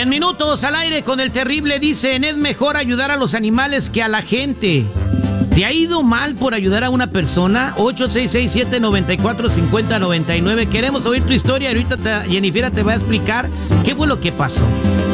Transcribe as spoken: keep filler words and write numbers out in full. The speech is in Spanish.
Diez minutos al aire con el terrible. Dicen, es mejor ayudar a los animales que a la gente. ¿Te ha ido mal por ayudar a una persona? ocho seis seis, siete nueve cuatro, cinco cero nueve nueve. Queremos oír tu historia. Ahorita te, Jennifer te va a explicar qué fue lo que pasó.